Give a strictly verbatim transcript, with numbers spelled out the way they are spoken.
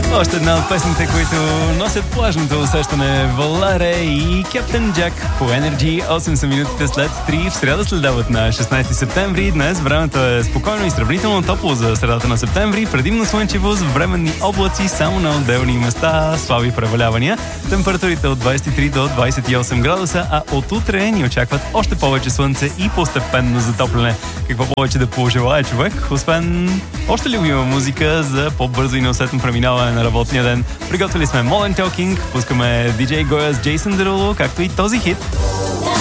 Още една от песните, които носят плажното усещане. Валаре и Кептен Джак по Energy. осем са минутите след три в сряда следават на шестнайсети септември. Днес времето е спокойно и сравнително топло за средата на септември. Предимно слънчево с временни облаци само на отделни места, слаби превалявания. Температурите от двайсет и три до двайсет и осем градуса, а от утре ни очакват още повече слънце и постепенно затопляне. Какво повече да пожелая човек, освен още любима музика за по-бързо и неусетно преминаване на работния ден. Приготвили сме Modern Talking, пускаме диджей Гоя с Джейсън Деруло, както и този хит.